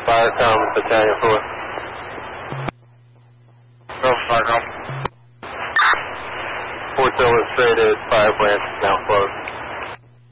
Firecom, Battalion 4. Go Firecom. Fort Illustrated, Fire Branch is now closed.